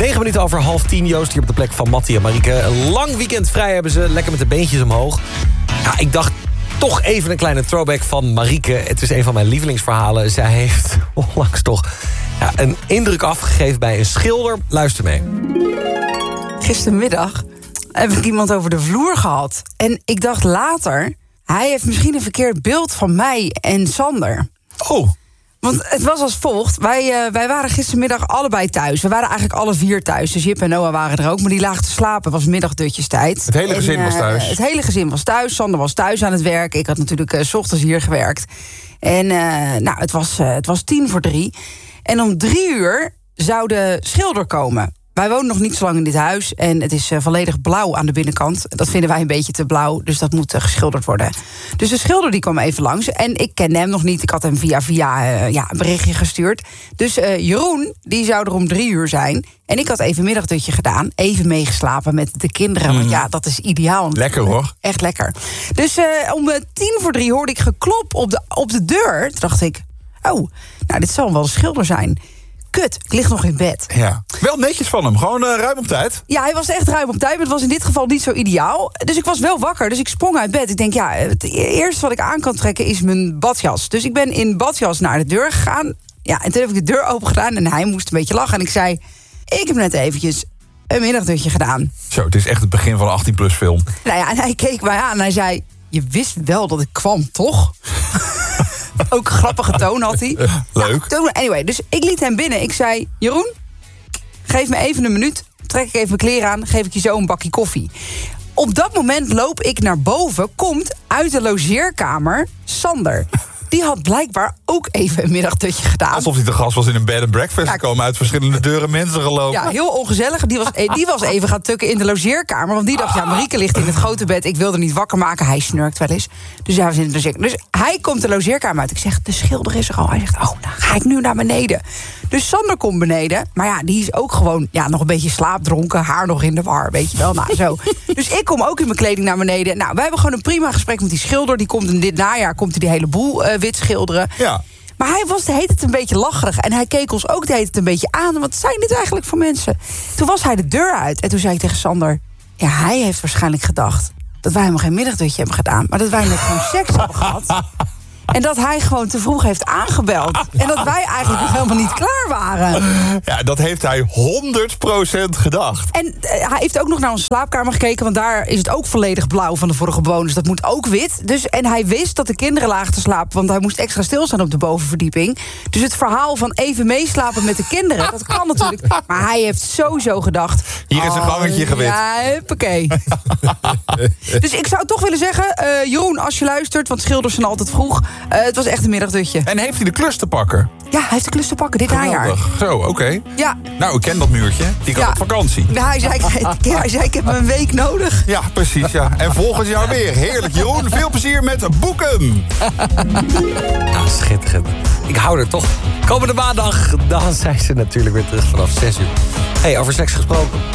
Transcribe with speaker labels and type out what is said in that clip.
Speaker 1: 9 minuten over 9:30, Joost hier op de plek van Mattie en Marieke. Een lang weekend vrij hebben ze, lekker met de beentjes omhoog. Ja, ik dacht toch even een kleine throwback van Marieke. Het is een van mijn lievelingsverhalen. Zij heeft onlangs toch een indruk afgegeven bij een schilder. Luister mee.
Speaker 2: Gistermiddag heb ik iemand over de vloer gehad. En ik dacht later, hij heeft misschien een verkeerd beeld van mij en Sander.
Speaker 3: Oh.
Speaker 2: Want het was als volgt. Wij waren gistermiddag allebei thuis. We waren eigenlijk alle 4 thuis. Dus Jip en Noah waren er ook. Maar die lagen te slapen. Het was middagdutjestijd.
Speaker 3: Het hele gezin was thuis?
Speaker 2: Het hele gezin was thuis. Sander was thuis aan het werk. Ik had natuurlijk 's ochtends hier gewerkt. En het was 2:50. En om 3:00 zou de schilder komen. Wij wonen nog niet zo lang in dit huis. En het is volledig blauw aan de binnenkant. Dat vinden wij een beetje te blauw. Dus dat moet geschilderd worden. Dus de schilder die kwam even langs. En ik kende hem nog niet. Ik had hem via een berichtje gestuurd. Dus Jeroen, die zou er om 3:00 zijn. En ik had even een middagdutje gedaan. Even meegeslapen met de kinderen. Want ja, dat is ideaal.
Speaker 3: Lekker hoor.
Speaker 2: Echt lekker. Dus om 2:50 hoorde ik geklop op de deur. Toen dacht ik, oh, nou dit zal wel de schilder zijn. Kut, ik lig nog in bed.
Speaker 3: Ja. Wel netjes van hem, gewoon ruim op tijd.
Speaker 2: Ja, hij was echt ruim op tijd, maar het was in dit geval niet zo ideaal. Dus ik was wel wakker, dus ik sprong uit bed. Ik denk, ja, het eerste wat ik aan kan trekken is mijn badjas. Dus ik ben in badjas naar de deur gegaan. Ja, en toen heb ik de deur open gedaan en hij moest een beetje lachen. En ik zei, ik heb net eventjes een middagdutje gedaan.
Speaker 3: Zo, het is echt het begin van een 18+ film.
Speaker 2: Nou ja, en hij keek mij aan en hij zei, je wist wel dat ik kwam, toch? Ook een grappige toon had hij.
Speaker 3: Leuk.
Speaker 2: Ja, anyway, dus ik liet hem binnen. Ik zei, Jeroen, geef me even een minuut. Trek ik even mijn kleren aan, geef ik je zo een bakje koffie. Op dat moment loop ik naar boven. Komt uit de logeerkamer Sander. Die had blijkbaar ook even een middagdutje gedaan.
Speaker 3: Alsof hij te gast was in een bed and breakfast. Er komen uit verschillende deuren mensen gelopen.
Speaker 2: Ja, heel ongezellig. Die was even gaan tukken in de logeerkamer. Want die dacht, ja, Marieke ligt in het grote bed. Ik wil er niet wakker maken. Hij snurkt wel eens. Dus hij was in de logeerkamer. Dus hij komt de logeerkamer uit. Ik zeg, de schilder is er al. Hij zegt, oh, dan ga ik nu naar beneden. Dus Sander komt beneden. Maar ja, die is ook gewoon nog een beetje slaapdronken. Haar nog in de war, weet je wel. Nou, zo. Dus ik kom ook in mijn kleding naar beneden. Nou, wij hebben gewoon een prima gesprek met die schilder. Die komt in dit najaar die hele boel wit schilderen.
Speaker 3: Ja.
Speaker 2: Maar hij was de hele tijd een beetje lacherig. En hij keek ons ook de hele tijd een beetje aan. Wat zijn dit eigenlijk voor mensen? Toen was hij de deur uit. En toen zei ik tegen Sander, ja, hij heeft waarschijnlijk gedacht dat wij helemaal geen middagdutje hebben gedaan. Maar dat wij net gewoon seks hebben gehad. En dat hij gewoon te vroeg heeft aangebeld. En dat wij eigenlijk nog helemaal niet klaar waren.
Speaker 3: Ja, dat heeft hij 100% gedacht.
Speaker 2: En hij heeft ook nog naar onze slaapkamer gekeken. Want daar is het ook volledig blauw van de vorige bewoners. Dat moet ook wit. Dus, en hij wist dat de kinderen lagen te slapen. Want hij moest extra stilstaan op de bovenverdieping. Dus het verhaal van even meeslapen met de kinderen, dat kan natuurlijk. Maar hij heeft sowieso gedacht,
Speaker 3: hier is een gangetje gewit.
Speaker 2: Ja, huppakee. Dus ik zou toch willen zeggen, Jeroen, als je luistert, want schilders zijn altijd vroeg. Het was echt een middagdutje.
Speaker 3: En heeft hij de klus te pakken?
Speaker 2: Ja, hij heeft de klus te pakken dit najaar.
Speaker 3: Zo, oké.
Speaker 2: Ja.
Speaker 3: Nou, ik ken dat muurtje. Die gaat op vakantie.
Speaker 2: Ja, hij zei, ik heb een week nodig.
Speaker 3: Ja, precies, ja. En volgend jaar weer. Heerlijk, Jeroen. Veel plezier met boeken.
Speaker 1: Nou, schitterend. Ik hou er toch. Komende maandag, dan zijn ze natuurlijk weer terug vanaf 6:00. Hey, over seks gesproken.